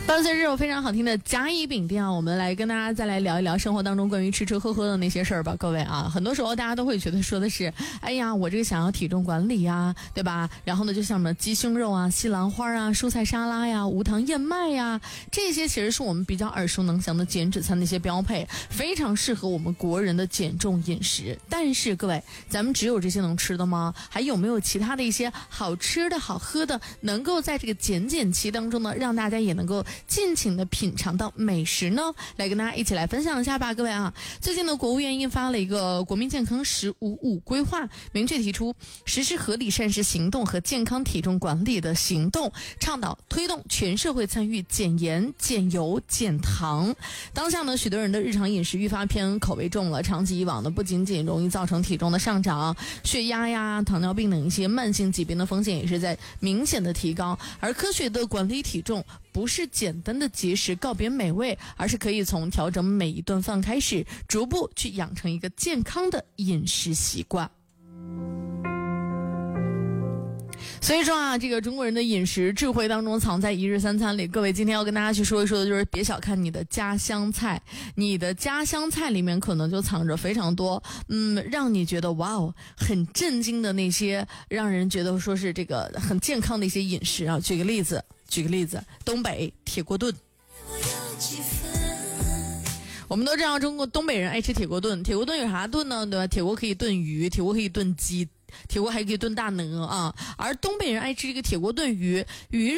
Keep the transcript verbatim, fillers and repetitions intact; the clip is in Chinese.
伴随这首非常好听的甲乙丙丁啊，我们来跟大家再来聊一聊生活当中关于吃吃喝喝的那些事儿吧。各位啊，很多时候大家都会觉得说的是，哎呀，我这个想要体重管理呀，对吧？然后呢，就像什么鸡胸肉啊、西兰花啊、蔬菜沙拉呀、无糖燕麦呀，这些其实是我们比较耳熟能详的减脂餐的一些标配，非常适合我们国人的减重饮食。但是各位，咱们只有这些能吃的吗？还有没有其他的一些好吃的好喝的，能够在这个减减期当中呢，让大家也能够尽情的品尝到美食呢？来跟大家一起来分享一下吧，各位啊！最近呢，国务院印发了一个国民健康“十五五”规划，明确提出实施合理膳食行动和健康体重管理的行动，倡导推动全社会参与减盐、减油、减糖。当下呢，许多人的日常饮食愈发偏口味重了，长期以往呢，不仅仅容易造成体重的上涨，血压呀、糖尿病等一些慢性疾病的风险也是在明显的提高。而科学的管理体重，不是简单的节食告别美味，而是可以从调整每一顿饭开始，逐步去养成一个健康的饮食习惯。所以说啊，这个中国人的饮食智慧当中藏在一日三餐里。各位，今天要跟大家去说一说的就是，别小看你的家乡菜，你的家乡菜里面可能就藏着非常多，嗯，让你觉得哇哦，很震惊的那些，让人觉得说是这个很健康的一些饮食啊。举个例子，举个例子，东北铁锅炖。我们都知道中国东北人爱吃铁锅炖，铁锅炖有啥炖呢？对吧？铁锅可以炖鱼，铁锅可以炖鸡，铁锅还可以炖大鹅啊。而东北人爱吃这个铁锅炖鱼，鱼肉